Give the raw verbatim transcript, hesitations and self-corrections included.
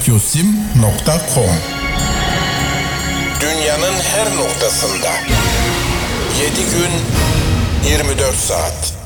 etiosim nokta com. Dünyanın her noktasında. yedi gün, yirmi dört saat.